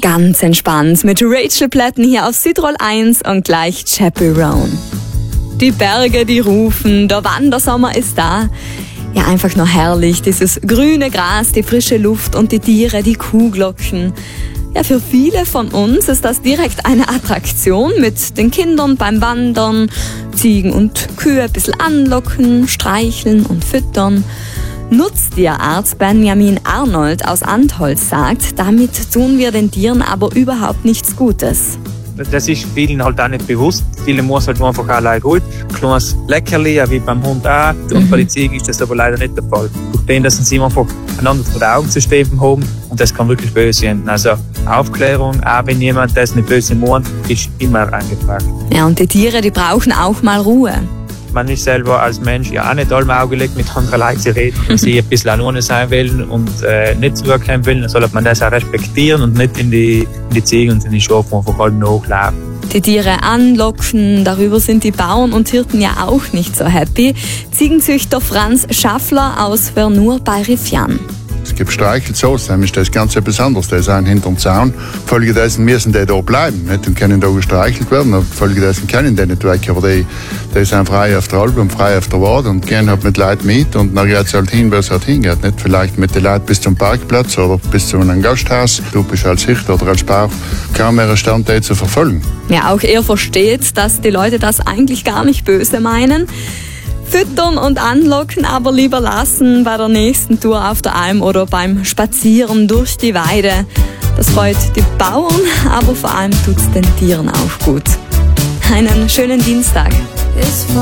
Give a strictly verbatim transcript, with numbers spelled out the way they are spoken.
Ganz entspannt mit Rachel Platten hier auf Südtirol eins und gleich Chaperone. Die Berge, die rufen, der Wandersommer ist da. Ja, einfach nur herrlich, dieses grüne Gras, die frische Luft und die Tiere, die Kuhglocken. Ja, für viele von uns ist das direkt eine Attraktion mit den Kindern beim Wandern, Ziegen und Kühe ein bisschen anlocken, streicheln und füttern. Nutztierarzt Benjamin Arnold aus Antholz sagt, damit tun wir den Tieren aber überhaupt nichts Gutes. Das ist vielen halt auch nicht bewusst. Viele muss halt einfach allein gut. Kleines Leckerli, wie beim Hund auch. Und mhm. bei den Ziegen ist das aber leider nicht der Fall. Durch den, dass sie einfach einander vor den Augen zu stehen haben. Und das kann wirklich böse enden. Also Aufklärung, auch wenn jemand das nicht böse meint, ist immer angebracht. Ja, und die Tiere, die brauchen auch mal Ruhe. Man ist selber als Mensch ja auch nicht allem Auge legt, mit anderen Leuten zu reden. Wenn sie ein bisschen alleine sein wollen und äh, nicht zuhören wollen, dann sollte man das auch respektieren und nicht in die, in die Ziegen und in die Schafe einfach halb nachlaufen. Die Tiere anlocken, darüber sind die Bauern und Hirten ja auch nicht so happy. Ziegenzüchter Franz Schaffler aus Vernur bei Riffian. Es gibt Streichelzoos, dann ist das ganz etwas anderes. Die sind hinter dem Zaun. Folgedessen müssen die da bleiben. Nicht? Und können da gestreichelt werden. Folgedessen können die nicht weg. Aber die, die sind frei auf der Alp und frei auf der Wade und gehen halt mit Leuten mit. Und dann geht es halt hin, wo es halt hingeht. Nicht? Vielleicht mit den Leuten bis zum Parkplatz oder bis zu einem Gasthaus. Du bist als Hirte oder als Bauch kaum mehr Stand, die zu verfolgen. Ja, auch er versteht, dass die Leute das eigentlich gar nicht böse meinen. Füttern und anlocken aber lieber lassen bei der nächsten Tour auf der Alm oder beim Spazieren durch die Weide. Das freut die Bauern, aber vor allem tut's den Tieren auch gut. Einen schönen Dienstag.